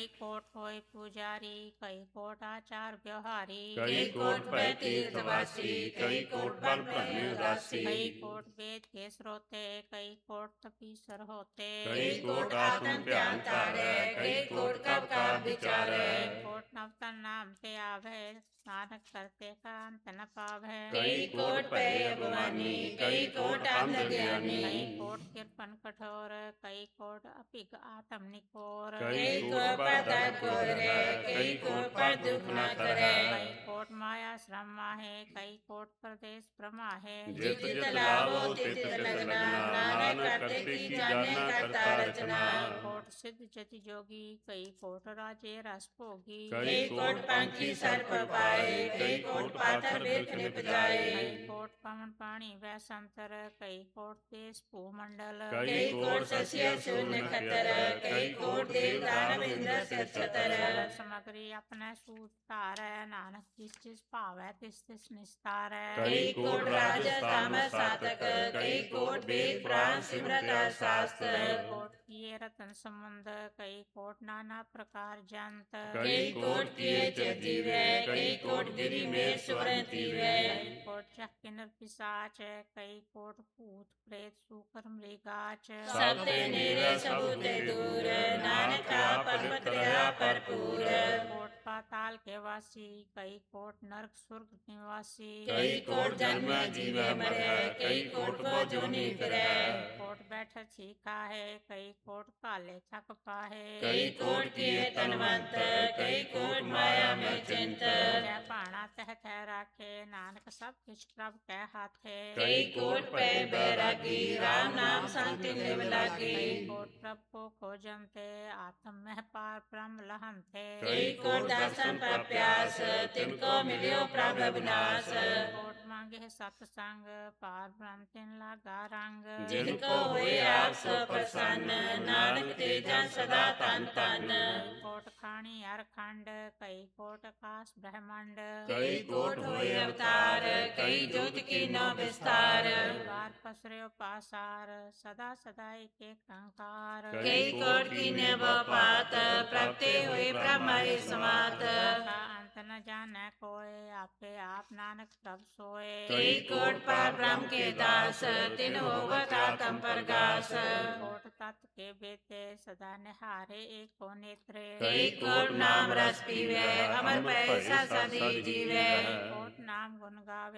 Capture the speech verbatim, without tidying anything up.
कई कोट होय पुजारी, कई कोट आचार व्यवहारी, कई कोट भय तीर्थवासी, कई कोट बल ब्रह्म उदासी, कई कोट वेद के श्रोते, कई कोट तपीसर होते, कई कोट आत्म ध्यान तारे, कई कोट कब का विचार, कई कोट नवतन नाम ते आवे, नानक करते का अंत न पावे, कई कोट भय अभिमानी, कई कोट अंधज्ञानी, कई कोट कृपन कठोर, कई कोट अपिग आत्म निकोर, कई कोट पर दर्द कोरे, कई कोट पर दुख न करे, कई कोट माया श्रम माहे, कई कोट प्रदेश ब्रह्मा है, जित जित लाभो तित तित लगना, नानक करते की जाने करता रचना, कई कोट सिद्ध जति जोगी, कई कोट राजे रस भोगी, कई कोट पंखी सर्प पाए, कई कोट पाथर बेख निप जाए, कई कोट पवन पानी वैसंतर, कई कोट देश भूमंडल, कई कोट शस्य शून्य खतर, कई कोट देव दानव इंद्र से छतर, समग्री अपने सूत तारै, नानक जिस जिस पावै तिस तिस निस्तार, कई कोट राजस तामस सातक, कई कोट वेद पुराण सिमरत शास्त्र, कई कोट किए रतन संबंध, कई कोट नाना प्रकार जंत, कई कोट किए जीवे, कई कोट गिरि में सुवर्ण तीवे, कई कोट चक्र नर पिशाच, कई कोट भूत प्रेत सूकर मृगाच, सब ते नेरे सब ते दूर, नानक आप पवित्रया भरपूर, कोट पाताल के वासी, कई कोट नरक स्वर्ग निवासी, कई कोट जन्म जीवे मरे, कई कोट को जोनी फिरे, कोट बैठ छीका है, कई कोट काले थक पाहे, कई कोट किए तनवंत, कई कोट माया में चिंत, जय पाणा तह तह राखे, नानक सब किछ प्रभ के हाथे, कई कोट पे बैरागी, राम नाम शांति लिव लागी, कई कोट प्रभ को खोजनते, आत्म में पार ब्रह्म लहनते, कई कोट दर्शन पर प्यास, तिनको मिलियो प्रभ विनाश, कोट मांगे सत्संग, पार ब्रह्म तिन लागा रंग, जिनको हुए आप सो प्रसन्न, नानक तेजन सदा तन तन, कोट खानी अरखंड, कई कोट आकाश ब्रह्मांड, कई कोट हुए अवतार, कई ज्योति की नौ विस्तार, बार पसरे पासार, सदा सदा एक एक कंकार, कई कोट की वो पात, प्रगटे हुए ब्रह्म समात, का अंत न जाने कोय, आपे आप नानक प्रभ सोए, कई कोट पर ब्रह्म के दास, तिन होवत आत्म प्रगास, कोट तत्व के बेते, सदा निहारे एक को नेत्रे, कई कोट नाम रस पीवे, अमर पैसा सदी जीवे, कोट नाम गुण गावे।